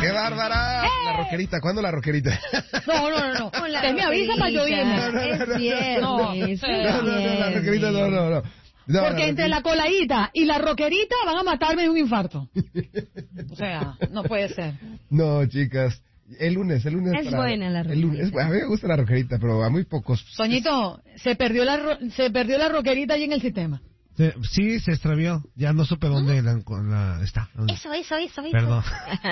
¡Qué bárbara! La roquerita, ¿cuándo la roquerita? No. Usted me avisa para yo irme. Es viernes. La roquerita no. Porque entre la coladita y la roquerita van a matarme de un infarto. O sea, no puede ser. No, chicas. El lunes. Es buena la roquerita. A mí me gusta la roquerita, pero a muy pocos. Toñito, se perdió la roquerita ahí en el sistema. Sí, se extravió. Ya no supe dónde está. Eso. Perdón.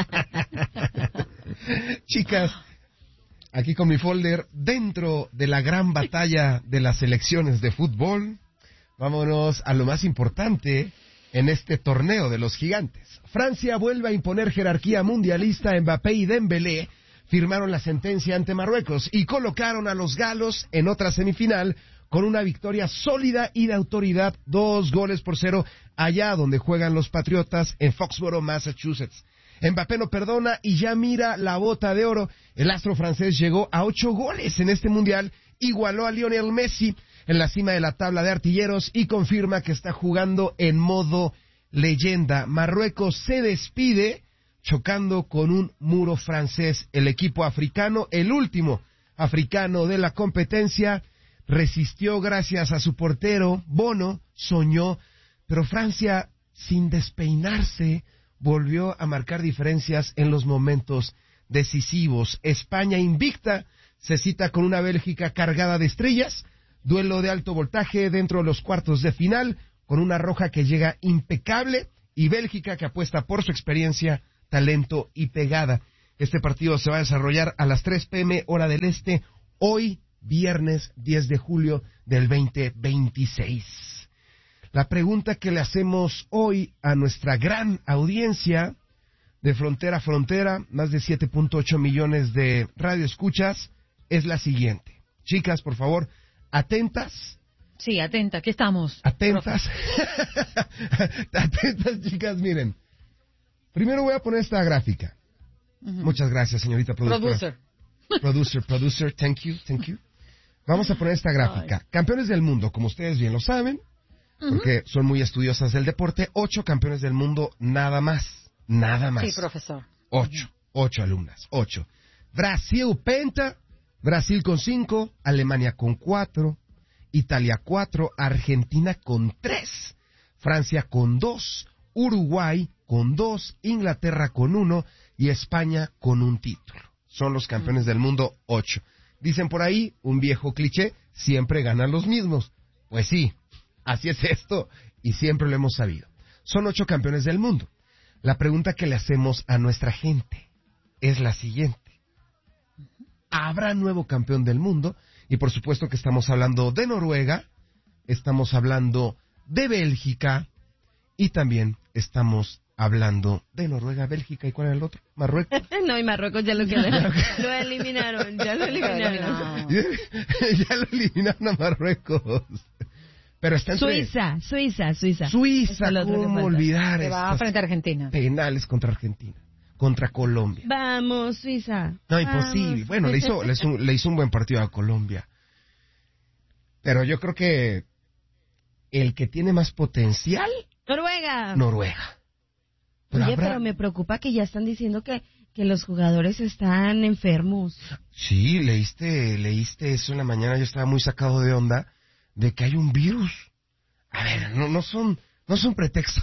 Chicas, aquí con mi folder, dentro de la gran batalla de las selecciones de fútbol, vámonos a lo más importante en este torneo de los gigantes. Francia vuelve a imponer jerarquía mundialista. Mbappé y Dembélé firmaron la sentencia ante Marruecos y colocaron a los galos en otra semifinal con una victoria sólida y de autoridad, 2-0, allá donde juegan los Patriotas en Foxborough, Massachusetts. Mbappé no perdona y ya mira la bota de oro. El astro francés llegó a 8 goles en este mundial, igualó a Lionel Messi en la cima de la tabla de artilleros y confirma que está jugando en modo leyenda. Marruecos se despide chocando con un muro francés. El equipo africano, el último africano de la competencia, resistió gracias a su portero. Bono soñó, pero Francia, sin despeinarse, volvió a marcar diferencias en los momentos decisivos. España invicta se cita con una Bélgica cargada de estrellas. Duelo de alto voltaje dentro de los cuartos de final, con una roja que llega impecable y Bélgica que apuesta por su experiencia, talento y pegada. Este partido se va a desarrollar a las 3 p.m. hora del este, hoy viernes 10 de julio del 2026. La pregunta que le hacemos hoy a nuestra gran audiencia de frontera a frontera, más de 7.8 millones de radioescuchas, es la siguiente. Chicas, por favor, atentas. Sí, atenta, aquí estamos. Atentas. Atentas, chicas, miren. Primero voy a poner esta gráfica. Muchas gracias, señorita productora. Producer, thank you. Vamos a poner esta gráfica. Campeones del mundo, como ustedes bien lo saben, porque son muy estudiosas del deporte, 8 campeones del mundo, nada más. Sí, profesor. 8 alumnas, 8. Brasil penta, Brasil con 5, Alemania con 4, Italia 4, Argentina con 3, Francia con 2, Uruguay con 2, Inglaterra con 1 y España con un título. Son los campeones del mundo 8. Dicen por ahí, un viejo cliché, siempre ganan los mismos. Pues sí, así es esto y siempre lo hemos sabido. Son 8 campeones del mundo. La pregunta que le hacemos a nuestra gente es la siguiente. ¿Habrá nuevo campeón del mundo? Y por supuesto que estamos hablando de Noruega, estamos hablando de Bélgica y también estamos hablando de Noruega, Bélgica, ¿y cuál era el otro? ¿Marruecos? No, y Marruecos ya lo eliminaron. Ya lo eliminaron a Marruecos. Pero está entre... Suiza, ¿cómo olvidar? Que va frente a Argentina. Penales contra Argentina, contra Colombia. Vamos, Suiza. No, imposible. Bueno, le hizo un buen partido a Colombia. Pero yo creo que el que tiene más potencial... Noruega. Pero me preocupa que ya están diciendo que los jugadores están enfermos. Sí, leíste eso en la mañana. Yo estaba muy sacado de onda de que hay un virus. A ver, no son pretextos.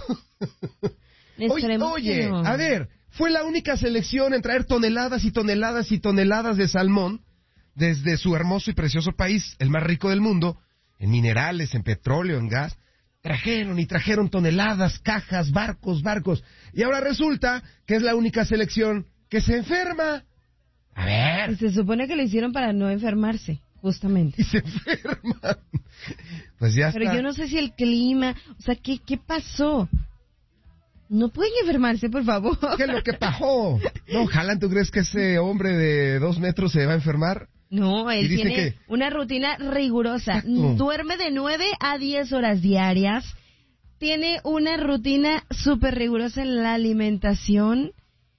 Oye, a ver, fue la única selección en traer toneladas y toneladas y toneladas de salmón desde su hermoso y precioso país, el más rico del mundo, en minerales, en petróleo, en gas. Trajeron toneladas, cajas, barcos. Y ahora resulta que es la única selección que se enferma. A ver. Y se supone que lo hicieron para no enfermarse, justamente. Y se enferman. Pues ya está. Pero yo no sé si el clima, o sea, ¿qué pasó? No pueden enfermarse, por favor. ¿Qué es lo que pasó? No, Haaland, ¿tú crees que ese hombre de 2 metros se va a enfermar? No, él tiene una rutina rigurosa. Exacto. Duerme de 9 a 10 horas diarias. Tiene una rutina súper rigurosa en la alimentación.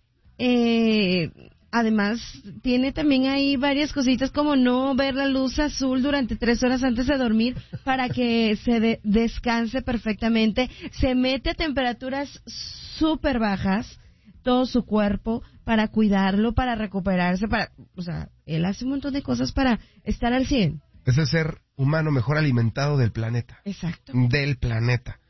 Además, tiene también ahí varias cositas como no ver la luz azul durante 3 horas antes de dormir para que se descanse perfectamente. Se mete a temperaturas súper bajas todo su cuerpo para cuidarlo, para recuperarse, o sea, él hace un montón de cosas para estar al 100. Es el ser humano mejor alimentado del planeta. Exacto. Del planeta.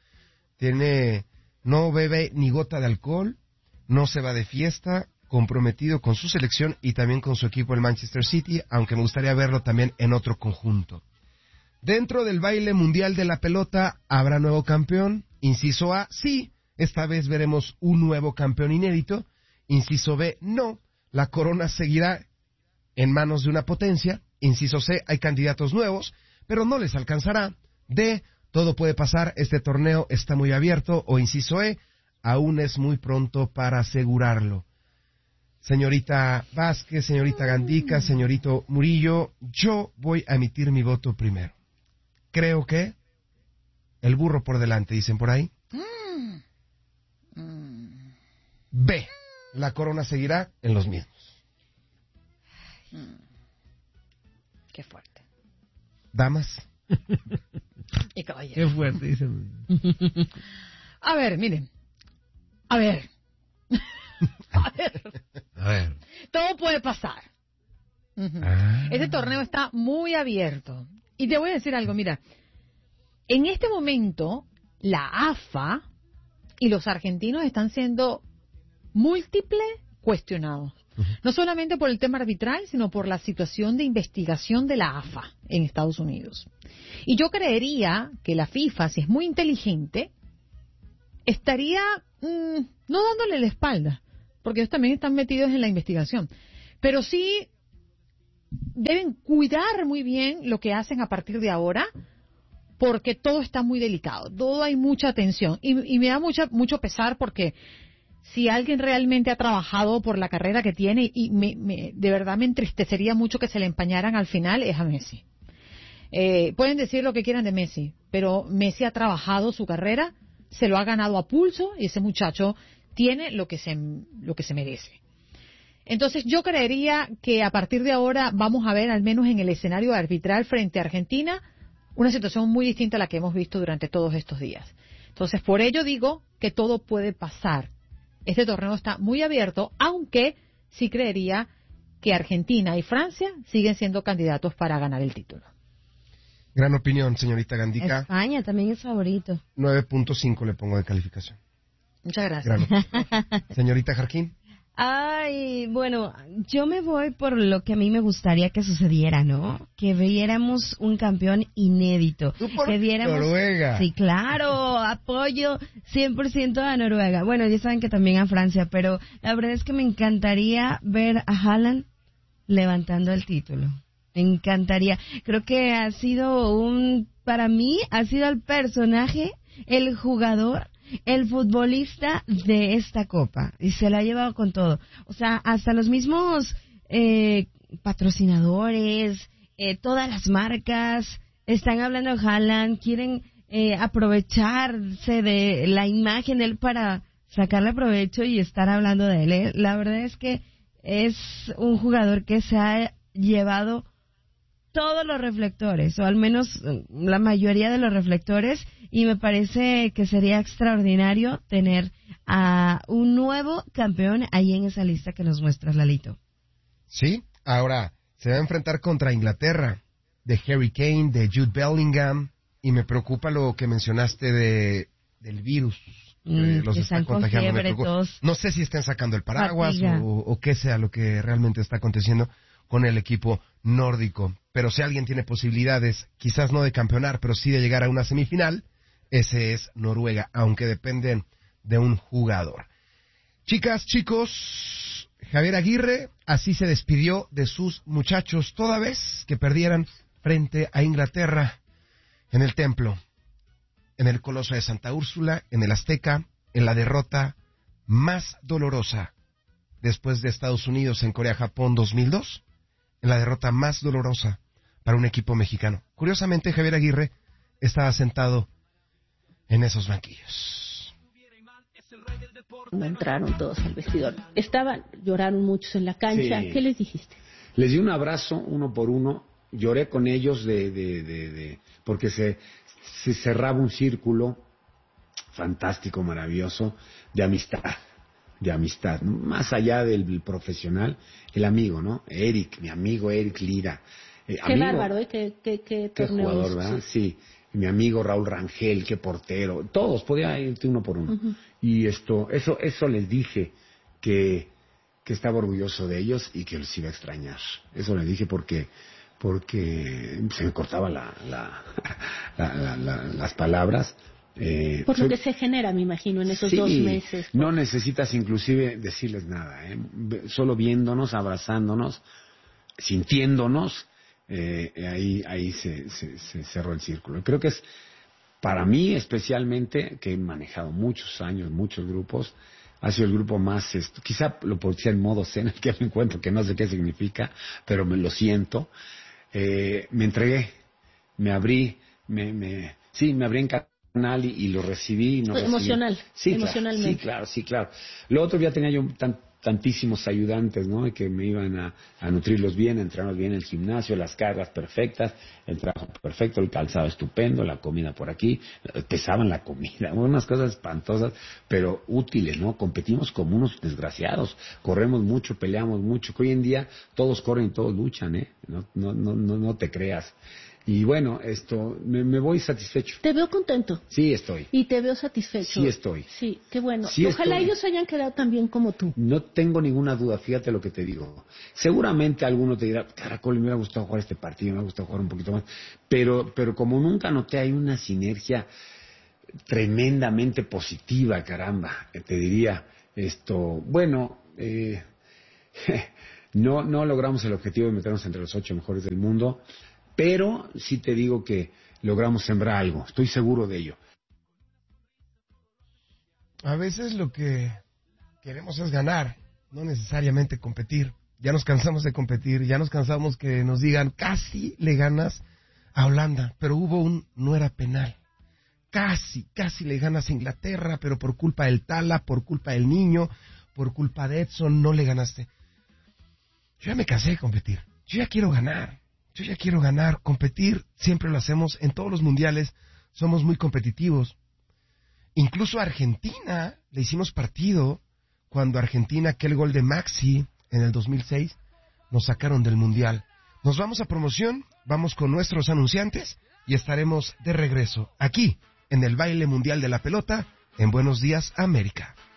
No bebe ni gota de alcohol, no se va de fiesta, comprometido con su selección y también con su equipo, el Manchester City, aunque me gustaría verlo también en otro conjunto. Dentro del baile mundial de la pelota, ¿habrá nuevo campeón? Inciso A, sí, esta vez veremos un nuevo campeón inédito. Inciso B, no, la corona seguirá en manos de una potencia. Inciso C, hay candidatos nuevos, pero no les alcanzará. D, todo puede pasar, este torneo está muy abierto. O inciso E, aún es muy pronto para asegurarlo. Señorita Vázquez, señorita Gandica, señorito Murillo, yo voy a emitir mi voto primero. Creo que el burro por delante, dicen por ahí. B, la corona seguirá en los mismos. Qué fuerte. Damas. Y caballeros. Qué fuerte, dicen. A ver, miren. A ver. A ver. Todo puede pasar. Este torneo está muy abierto. Y te voy a decir algo, mira. En este momento, la AFA y los argentinos están siendo múltiples cuestionados. No solamente por el tema arbitral, sino por la situación de investigación de la AFA en Estados Unidos. Y yo creería que la FIFA, si es muy inteligente, estaría no dándole la espalda, porque ellos también están metidos en la investigación. Pero sí deben cuidar muy bien lo que hacen a partir de ahora, porque todo está muy delicado, todo hay mucha tensión. Y me da mucho pesar porque si alguien realmente ha trabajado por la carrera que tiene, y de verdad me entristecería mucho que se le empañaran al final, es a Messi. Pueden decir lo que quieran de Messi, pero Messi ha trabajado su carrera, se lo ha ganado a pulso, y ese muchacho tiene lo que se merece. Entonces yo creería que a partir de ahora vamos a ver, al menos en el escenario arbitral frente a Argentina, una situación muy distinta a la que hemos visto durante todos estos días. Entonces por ello digo que todo puede pasar. Este torneo está muy abierto, aunque sí creería que Argentina y Francia siguen siendo candidatos para ganar el título. Gran opinión, señorita Gandica. España también es favorito. 9.5 le pongo de calificación. Muchas gracias. Señorita Jarquín. Ay, bueno, yo me voy por lo que a mí me gustaría que sucediera, ¿no? Que viéramos un campeón inédito. ¿Tú por que viéramos... Noruega? Sí, claro, apoyo 100% a Noruega. Bueno, ya saben que también a Francia, pero la verdad es que me encantaría ver a Haaland levantando el título. Me encantaría. Creo que para mí, ha sido el personaje, el jugador, el futbolista de esta copa, y se la ha llevado con todo. O sea, hasta los mismos patrocinadores, todas las marcas están hablando de Haaland, quieren aprovecharse de la imagen de él para sacarle provecho y estar hablando de él. La verdad es que es un jugador que se ha llevado todos los reflectores, o al menos la mayoría de los reflectores, y me parece que sería extraordinario tener a un nuevo campeón ahí en esa lista que nos muestras, Lalito. Sí, ahora se va a enfrentar contra Inglaterra, de Harry Kane, de Jude Bellingham, y me preocupa lo que mencionaste del virus. Los está contagiando. Fiebre, no sé si estén sacando el paraguas o qué sea lo que realmente está aconteciendo con el equipo nórdico. Pero si alguien tiene posibilidades, quizás no de campeonar, pero sí de llegar a una semifinal, ese es Noruega, aunque dependen de un jugador. Chicas, chicos, Javier Aguirre así se despidió de sus muchachos toda vez que perdieran frente a Inglaterra en el Templo, en el Coloso de Santa Úrsula, en el Azteca, en la derrota más dolorosa después de Estados Unidos en Corea-Japón 2002, en la derrota más dolorosa para un equipo mexicano. Curiosamente, Javier Aguirre estaba sentado en esos banquillos. No entraron todos al vestidor. Lloraron muchos en la cancha. Sí. ¿Qué les dijiste? Les di un abrazo uno por uno, lloré con ellos porque se cerraba un círculo fantástico, maravilloso, de amistad. de amistad, ¿no? Más allá del profesional, el amigo, ¿no? Eric, mi amigo Eric Lira. Qué Amigo, bárbaro, qué torneo. jugador, ¿verdad? Sí. Mi amigo Raúl Rangel, qué portero. Todos, podía irte uno por uno. Uh-huh. Y eso les dije que estaba orgulloso de ellos y que los iba a extrañar. Eso les dije porque se me cortaban las palabras. Por lo que se genera, me imagino, en esos 2 meses. Pues. No necesitas inclusive decirles nada, solo viéndonos, abrazándonos, sintiéndonos, ahí se cerró el círculo. Creo que es, para mí especialmente, que he manejado muchos años, muchos grupos, ha sido el grupo más, quizá lo puedo decir en modo zen, que me encuentro, que no sé qué significa, pero me lo siento. Me entregué, me abrí, me abrí en canal y lo recibí. Emocional. Sí, emocionalmente. Sí, claro. Lo otro, ya tenía yo tantísimos ayudantes, ¿no? Que me iban a nutrirlos bien, a entrenarlos bien, el gimnasio, las cargas perfectas, el trabajo perfecto, el calzado estupendo, la comida por aquí, pesaban la comida, unas cosas espantosas, pero útiles, ¿no? Competimos como unos desgraciados, corremos mucho, peleamos mucho, que hoy en día todos corren y todos luchan, no te creas. Y bueno, me voy satisfecho. Te veo contento. Sí, estoy. Y te veo satisfecho. Sí, estoy. Sí, qué bueno. Sí, ojalá ellos hayan quedado tan bien como tú. No tengo ninguna duda, fíjate lo que te digo. Seguramente alguno te dirá, Caracol, me hubiera gustado jugar este partido, me hubiera gustado jugar un poquito más. Pero como nunca noté, hay una sinergia tremendamente positiva, caramba. Te diría, bueno, no logramos el objetivo de meternos entre los 8 mejores del mundo, pero sí te digo que logramos sembrar algo, estoy seguro de ello. A veces lo que queremos es ganar, no necesariamente competir. Ya nos cansamos de competir, ya nos cansamos que nos digan, casi le ganas a Holanda, pero no era penal. Casi le ganas a Inglaterra, pero por culpa del Tala, por culpa del Niño, por culpa de Edson, no le ganaste. Yo ya me cansé de competir, yo ya quiero ganar. Competir siempre lo hacemos en todos los mundiales, somos muy competitivos. Incluso a Argentina le hicimos partido cuando Argentina, aquel gol de Maxi en el 2006, nos sacaron del mundial. Nos vamos a promoción, vamos con nuestros anunciantes y estaremos de regreso aquí en el baile mundial de la pelota en Buenos Días América.